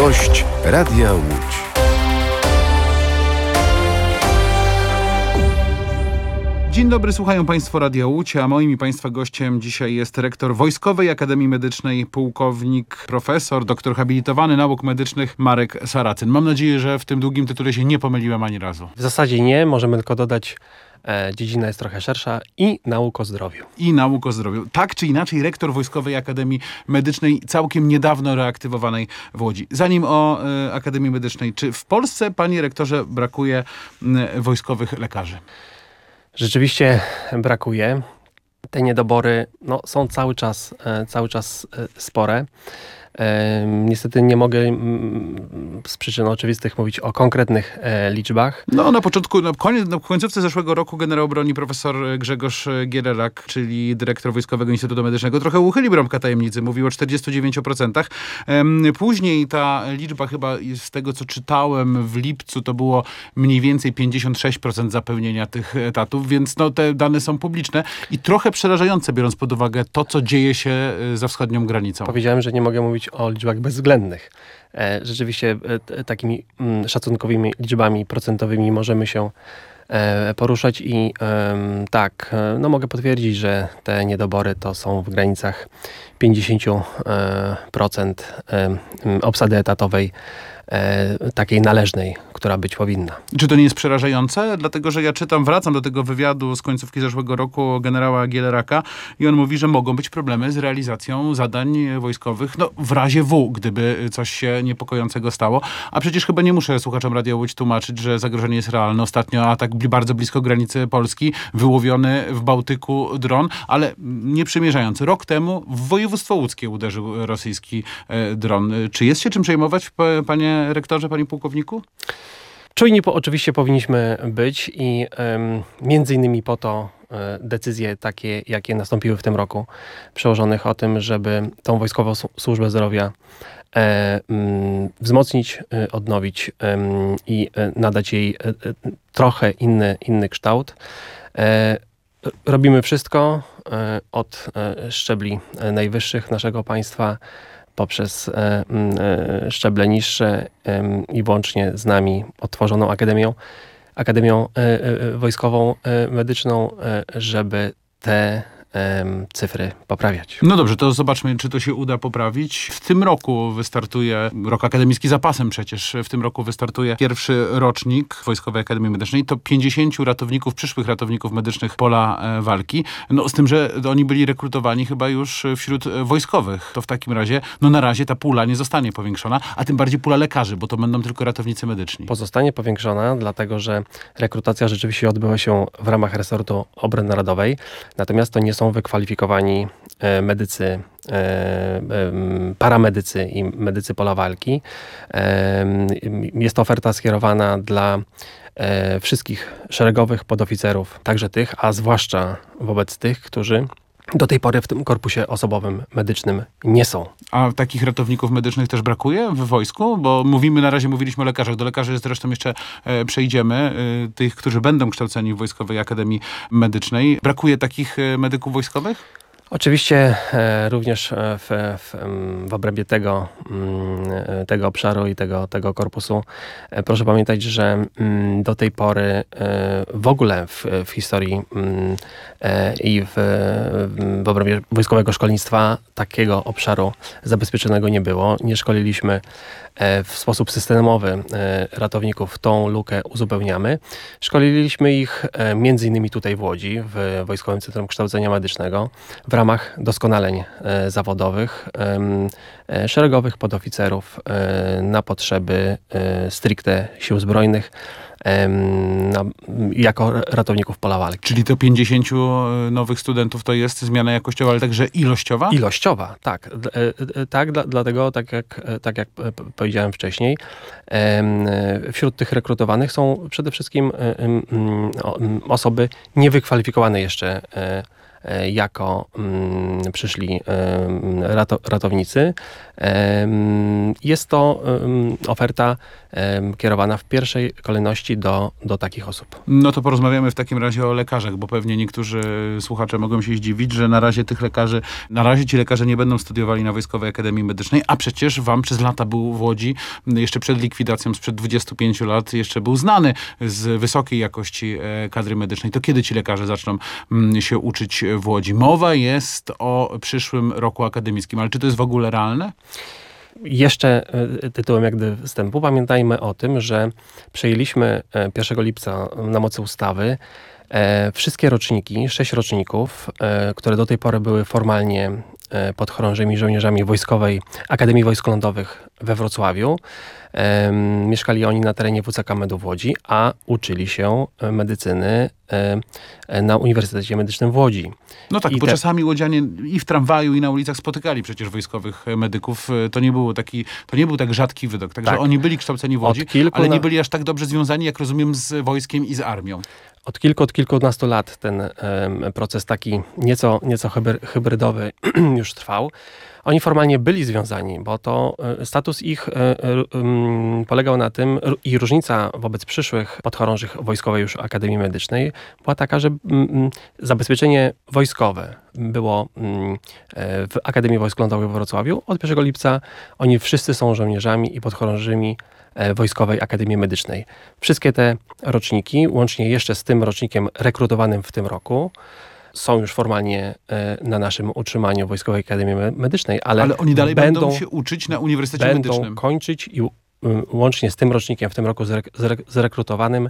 Gość Radia Łódź. Dzień dobry, słuchają Państwo Radia Łódź, a moim i Państwa gościem dzisiaj jest rektor Wojskowej Akademii Medycznej, pułkownik, profesor, doktor habilitowany nauk medycznych Marek Saracyn. Mam nadzieję, że w tym długim tytule się nie pomyliłem ani razu. W zasadzie nie, możemy tylko dodać, dziedzina jest trochę szersza i nauk o zdrowiu. I nauk o zdrowiu. Tak czy inaczej, rektor Wojskowej Akademii Medycznej, całkiem niedawno reaktywowanej w Łodzi. Zanim o Akademii Medycznej, czy w Polsce, panie rektorze, brakuje wojskowych lekarzy? Rzeczywiście brakuje. Te niedobory są cały czas spore. Niestety nie mogę z przyczyn oczywistych mówić o konkretnych liczbach. Na początku, na końcówce zeszłego roku generał broni profesor Grzegorz Giererak, czyli dyrektor Wojskowego Instytutu Medycznego, trochę uchylił rąbka tajemnicy, mówił o 49%. Później ta liczba chyba z tego, co czytałem w lipcu, to było mniej więcej 56% zapełnienia tych etatów, więc te dane są publiczne i trochę przerażające, biorąc pod uwagę to, co dzieje się za wschodnią granicą. Powiedziałem, że nie mogę mówić o liczbach bezwzględnych. Rzeczywiście takimi szacunkowymi liczbami procentowymi możemy się poruszać i mogę potwierdzić, że te niedobory to są w granicach 50% obsady etatowej, takiej należnej, która być powinna. Czy to nie jest przerażające? Dlatego, że ja wracam do tego wywiadu z końcówki zeszłego roku generała Giereraka i on mówi, że mogą być problemy z realizacją zadań wojskowych, w razie gdyby coś się niepokojącego stało. A przecież chyba nie muszę słuchaczom Radia Łódź tłumaczyć, że zagrożenie jest realne. Ostatnio atak bardzo blisko granicy Polski, wyłowiony w Bałtyku dron, ale nie przymierzający. Rok temu w województwo łódzkie uderzył rosyjski dron. Czy jest się czym przejmować, panie rektorze, panie pułkowniku? Czujni oczywiście powinniśmy być i między innymi po to decyzje takie, jakie nastąpiły w tym roku, przełożonych o tym, żeby tą Wojskową Służbę Zdrowia wzmocnić, odnowić i nadać jej trochę inny kształt. Robimy wszystko od szczebli najwyższych naszego państwa poprzez szczeble niższe i włącznie z nami otworzoną Akademią Wojskową Medyczną, żeby te cyfry poprawiać. No dobrze, to zobaczmy, czy to się uda poprawić. W tym roku wystartuje, rok akademicki zapasem przecież, w tym roku wystartuje pierwszy rocznik Wojskowej Akademii Medycznej. To 50 ratowników, przyszłych ratowników medycznych pola walki. Z tym, że oni byli rekrutowani chyba już wśród wojskowych. To w takim razie, na razie ta pula nie zostanie powiększona, a tym bardziej pula lekarzy, bo to będą tylko ratownicy medyczni. Pozostanie powiększona, dlatego że rekrutacja rzeczywiście odbyła się w ramach resortu obrony narodowej, natomiast to nie są wykwalifikowani medycy, paramedycy i medycy pola walki. Jest to oferta skierowana dla wszystkich szeregowych podoficerów, także tych, a zwłaszcza wobec tych, którzy do tej pory w tym korpusie osobowym medycznym nie są. A takich ratowników medycznych też brakuje w wojsku? Bo mówiliśmy o lekarzach. Do lekarzy zresztą jeszcze przejdziemy. Tych, którzy będą kształceni w Wojskowej Akademii Medycznej. Brakuje takich medyków wojskowych? Oczywiście również w obrębie tego obszaru i tego korpusu proszę pamiętać, że do tej pory w ogóle w historii i w obrębie wojskowego szkolnictwa takiego obszaru zabezpieczonego nie było. Nie szkoliliśmy w sposób systemowy ratowników. Tą lukę uzupełniamy. Szkoliliśmy ich między innymi tutaj w Łodzi, w Wojskowym Centrum Kształcenia Medycznego, w ramach doskonaleń zawodowych szeregowych podoficerów na potrzeby stricte sił zbrojnych jako ratowników pola walki. Czyli to 50 nowych studentów to jest zmiana jakościowa, ale także ilościowa? Ilościowa, tak. Dlatego, tak jak powiedziałem wcześniej, wśród tych rekrutowanych są przede wszystkim osoby niewykwalifikowane jeszcze jako przyszli ratownicy. Jest to oferta kierowana w pierwszej kolejności do takich osób. No to porozmawiamy w takim razie o lekarzach, bo pewnie niektórzy słuchacze mogą się zdziwić, że na razie ci lekarze nie będą studiowali na Wojskowej Akademii Medycznej, a przecież wam przez lata był w Łodzi, jeszcze przed likwidacją, sprzed 25 lat, jeszcze był znany z wysokiej jakości kadry medycznej. To kiedy ci lekarze zaczną się uczyć w Łodzi? Mowa jest o przyszłym roku akademickim, ale czy to jest w ogóle realne? Jeszcze tytułem wstępu pamiętajmy o tym, że przejęliśmy 1 lipca na mocy ustawy wszystkie roczniki, 6 roczników, które do tej pory były formalnie podchorążymi żołnierzami Wojskowej Akademii Wojsk Lądowych we Wrocławiu. Mieszkali oni na terenie WCK Medu w Łodzi, a uczyli się medycyny na Uniwersytecie Medycznym w Łodzi. No tak, bo czasami łodzianie i w tramwaju, i na ulicach spotykali przecież wojskowych medyków. To nie był tak rzadki wydok. Także oni byli kształceni w Łodzi, ale nie byli aż tak dobrze związani, jak rozumiem, z wojskiem i z armią. Od kilkunastu lat ten proces taki nieco hybrydowy już trwał. Oni formalnie byli związani, bo to status ich polegał na tym i różnica wobec przyszłych podchorążych Wojskowej już Akademii Medycznej była taka, że zabezpieczenie wojskowe było w Akademii Wojsk Lądowych w Wrocławiu. Od 1 lipca oni wszyscy są żołnierzami i podchorążymi Wojskowej Akademii Medycznej. Wszystkie te roczniki, łącznie jeszcze z tym rocznikiem rekrutowanym w tym roku, są już formalnie na naszym utrzymaniu Wojskowej Akademii Medycznej, ale oni dalej będą się uczyć na Uniwersytecie Medycznym. Będą kończyć i łącznie z tym rocznikiem w tym roku zrekrutowanym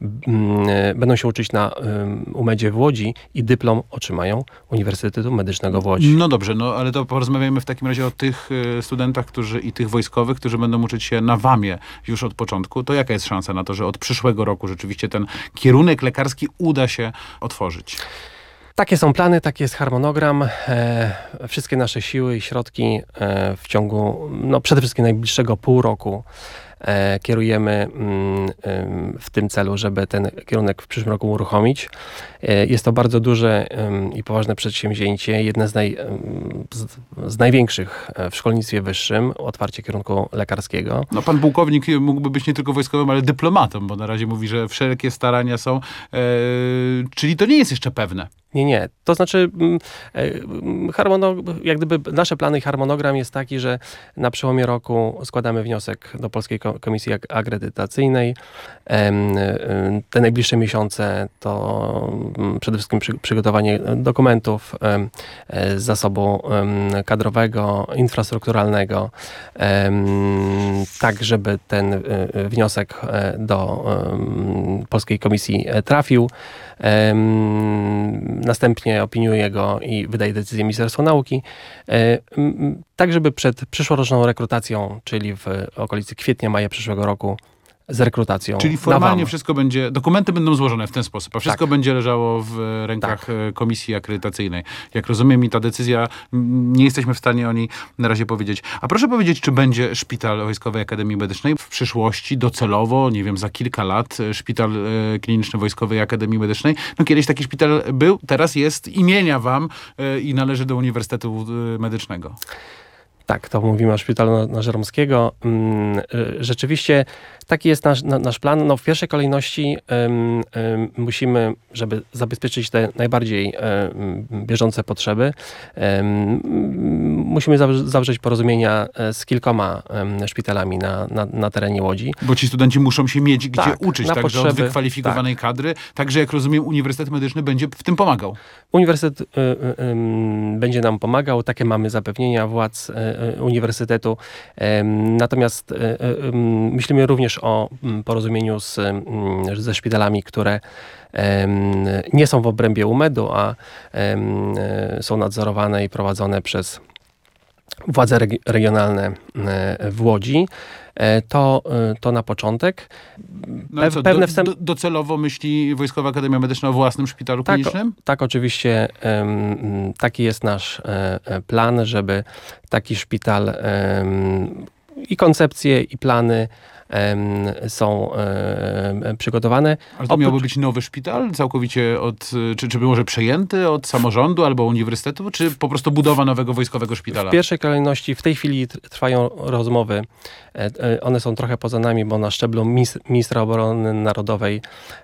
będą się uczyć na UMED-zie w Łodzi i dyplom otrzymają Uniwersytetu Medycznego w Łodzi. No dobrze, ale to porozmawiajmy w takim razie o tych studentach i tych wojskowych, którzy będą uczyć się na WAM-ie już od początku. To jaka jest szansa na to, że od przyszłego roku rzeczywiście ten kierunek lekarski uda się otworzyć? Takie są plany, taki jest harmonogram. Wszystkie nasze siły i środki w ciągu przede wszystkim najbliższego pół roku kierujemy w tym celu, żeby ten kierunek w przyszłym roku uruchomić. Jest to bardzo duże i poważne przedsięwzięcie, jedne z największych w szkolnictwie wyższym, otwarcie kierunku lekarskiego. Pan pułkownik mógłby być nie tylko wojskowym, ale dyplomatą, bo na razie mówi, że wszelkie starania są, czyli to nie jest jeszcze pewne. Nie. To znaczy nasze plany i harmonogram jest taki, że na przełomie roku składamy wniosek do Polskiej Komisji Akredytacyjnej. Te najbliższe miesiące to przede wszystkim przygotowanie dokumentów, zasobu kadrowego, infrastrukturalnego, tak żeby ten wniosek do Polskiej Komisji trafił. Następnie opiniuje go i wydaje decyzję Ministerstwo Nauki, tak żeby przed przyszłoroczną rekrutacją, czyli w okolicy kwietnia, maja przyszłego roku, z rekrutacją. Czyli formalnie wszystko będzie, dokumenty będą złożone w ten sposób, a wszystko będzie leżało w rękach Komisji Akredytacyjnej. Jak rozumiem, i ta decyzja, nie jesteśmy w stanie o niej na razie powiedzieć. A proszę powiedzieć, czy będzie szpital Wojskowej Akademii Medycznej w przyszłości docelowo, nie wiem, za kilka lat, szpital kliniczny Wojskowej Akademii Medycznej? Kiedyś taki szpital był, teraz jest imienia wam i należy do Uniwersytetu Medycznego. Tak, to mówimy o szpitalu na Żeromskiego. Rzeczywiście taki jest nasz plan. W pierwszej kolejności musimy, żeby zabezpieczyć te najbardziej bieżące potrzeby, musimy zawrzeć porozumienia z kilkoma szpitalami na terenie Łodzi. Bo ci studenci muszą się mieć gdzie uczyć, także od wykwalifikowanej kadry. Także jak rozumiem, Uniwersytet Medyczny będzie w tym pomagał. Uniwersytet będzie nam pomagał. Takie mamy zapewnienia władz uniwersytetu. Natomiast myślimy również o porozumieniu ze szpitalami, które nie są w obrębie UMED-u, a są nadzorowane i prowadzone przez władze regionalne w Łodzi. To na początek. Docelowo myśli Wojskowa Akademia Medyczna o własnym szpitalu klinicznym? Tak, oczywiście. Taki jest nasz plan, żeby taki szpital i koncepcje, i plany są przygotowane. Ale to miałby być nowy szpital? Całkowicie czy może przejęty od samorządu albo uniwersytetu? Czy po prostu budowa nowego wojskowego szpitala? W pierwszej kolejności w tej chwili trwają rozmowy. One są trochę poza nami, bo na szczeblu ministra obrony narodowej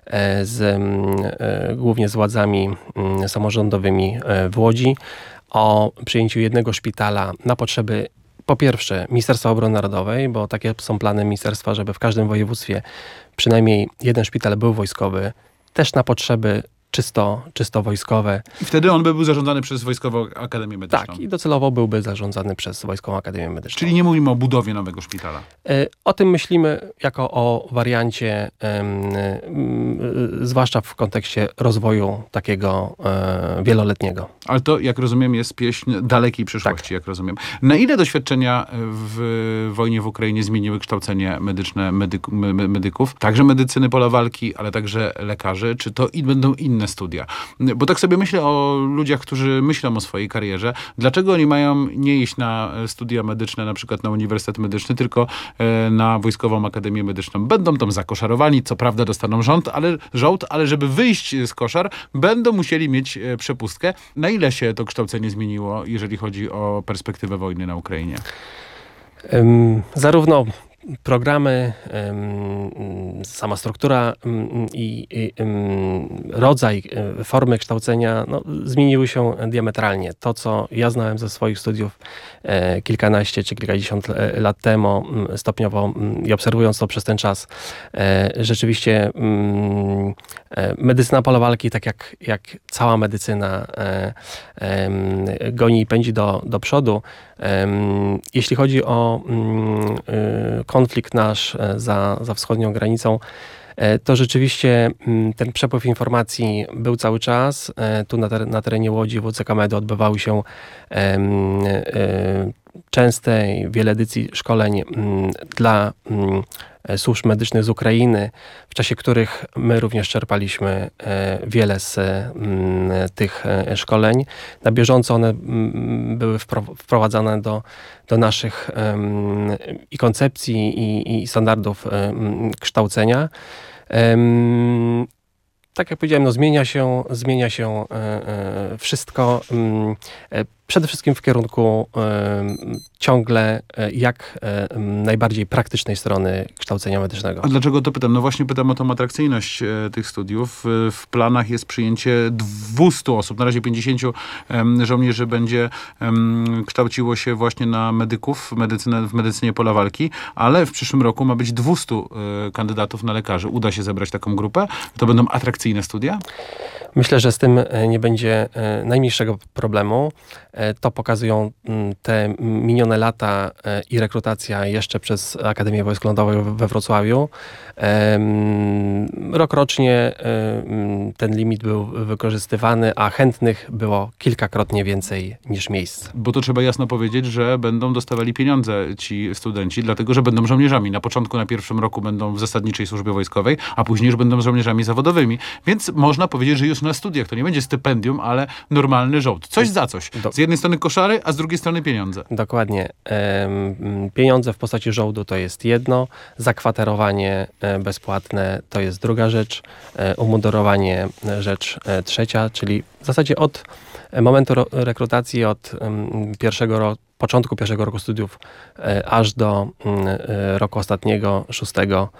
głównie z władzami samorządowymi w Łodzi o przyjęciu jednego szpitala na potrzeby po pierwsze Ministerstwa Obrony Narodowej, bo takie są plany ministerstwa, żeby w każdym województwie przynajmniej jeden szpital był wojskowy, też na potrzeby czysto wojskowe. I wtedy on by był zarządzany przez Wojskową Akademię Medyczną. Tak, i docelowo byłby zarządzany przez Wojskową Akademię Medyczną. Czyli nie mówimy o budowie nowego szpitala. O tym myślimy jako o wariancie, zwłaszcza w kontekście rozwoju takiego wieloletniego. Ale to, jak rozumiem, jest pieśń dalekiej przyszłości, tak. Jak rozumiem. Na ile doświadczenia w wojnie w Ukrainie zmieniły kształcenie medyczne medyków? Także medycyny pola walki, ale także lekarzy. Czy to będą inne studia? Bo tak sobie myślę o ludziach, którzy myślą o swojej karierze. Dlaczego oni mają nie iść na studia medyczne, na przykład na Uniwersytet Medyczny, tylko na Wojskową Akademię Medyczną? Będą tam zakoszarowani, co prawda dostaną żołd, ale żeby wyjść z koszar, będą musieli mieć przepustkę. Na ile się to kształcenie zmieniło, jeżeli chodzi o perspektywę wojny na Ukrainie? Zarówno programy, sama struktura i rodzaj, formy kształcenia zmieniły się diametralnie. To, co ja znałem ze swoich studiów kilkanaście czy kilkadziesiąt lat temu, stopniowo i obserwując to przez ten czas, rzeczywiście medycyna pola walki, tak jak cała medycyna, goni i pędzi do przodu. Jeśli chodzi o konflikt nasz za wschodnią granicą, to rzeczywiście ten przepływ informacji był cały czas. Tu na terenie Łodzi, w UCK Medu odbywały się częste i wiele edycji szkoleń dla służb medycznych z Ukrainy, w czasie których my również czerpaliśmy wiele z tych szkoleń. Na bieżąco one były wprowadzane do naszych i koncepcji, i standardów kształcenia. Tak jak powiedziałem, zmienia się wszystko. Przede wszystkim w kierunku ciągle jak najbardziej praktycznej strony kształcenia medycznego. A dlaczego to pytam? No właśnie pytam o tą atrakcyjność tych studiów. W planach jest przyjęcie 200 osób. Na razie 50 żołnierzy będzie kształciło się właśnie na medyków w medycynie pola walki, ale w przyszłym roku ma być 200 kandydatów na lekarzy. Uda się zebrać taką grupę? To będą atrakcyjne studia? Myślę, że z tym nie będzie najmniejszego problemu. To pokazują te minione lata i rekrutacja jeszcze przez Akademię Wojsk Lądowych we Wrocławiu. Rokrocznie ten limit był wykorzystywany, a chętnych było kilkakrotnie więcej niż miejsc. Bo to trzeba jasno powiedzieć, że będą dostawali pieniądze ci studenci, dlatego że będą żołnierzami. Na początku, na pierwszym roku będą w zasadniczej służbie wojskowej, a później już będą żołnierzami zawodowymi. Więc można powiedzieć, że już na studiach to nie będzie stypendium, ale normalny żołd. Coś za coś. Z jednej strony koszary, a z drugiej strony pieniądze. Dokładnie. Pieniądze w postaci żołdu to jest jedno, zakwaterowanie bezpłatne to jest druga rzecz, umundurowanie rzecz trzecia, czyli w zasadzie od momentu rekrutacji, od początku pierwszego roku studiów, aż do roku ostatniego, 6,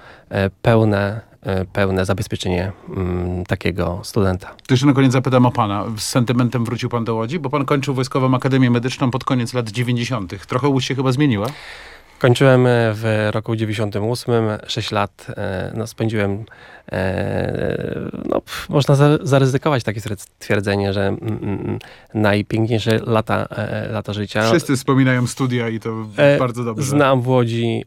pełne zabezpieczenie takiego studenta. To jeszcze na koniec zapytam o pana. Z sentymentem wrócił pan do Łodzi, bo pan kończył Wojskową Akademię Medyczną pod koniec lat 90. Trochę Łódź się chyba zmieniła? Kończyłem w roku 98, 6 lat spędziłem, można zaryzykować takie twierdzenie, że najpiękniejsze lata życia. Wszyscy wspominają studia i to bardzo dobrze. Znam w Łodzi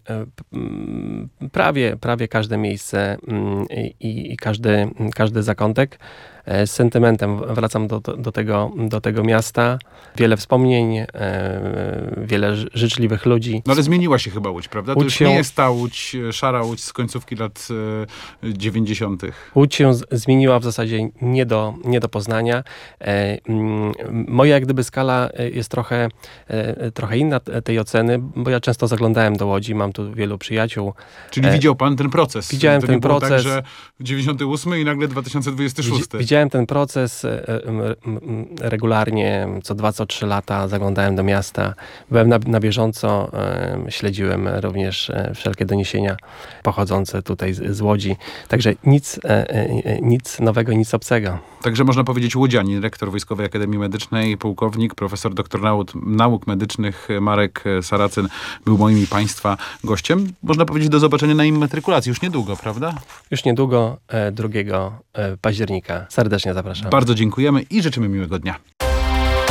prawie każde miejsce i każdy zakątek. Z sentymentem wracam do tego miasta. Wiele wspomnień, wiele życzliwych ludzi. No ale zmieniła się chyba Łódź, prawda? To Łódź już nie jest ta Łódź, szara Łódź z końcówki lat 90. Łódź się zmieniła w zasadzie nie do poznania. Moja jak gdyby skala jest trochę inna tej oceny, bo ja często zaglądałem do Łodzi, mam tu wielu przyjaciół. Czyli widział pan ten proces? Widziałem to ten nie było proces. Tak, że 98 i nagle 2026. Widziałem ten proces regularnie, co 2, co 3 lata zaglądałem do miasta. Byłem na bieżąco, śledziłem również wszelkie doniesienia pochodzące tutaj z Łodzi. Także nic nowego, nic obcego. Także można powiedzieć łodzianin, rektor Wojskowej Akademii Medycznej, pułkownik, profesor doktor nauk medycznych Marek Saracyn był moim i państwa gościem. Można powiedzieć do zobaczenia na immatrykulacji. Już niedługo, prawda? Już niedługo, 2 października. Serdecznie zapraszam. Bardzo dziękujemy i życzymy miłego dnia.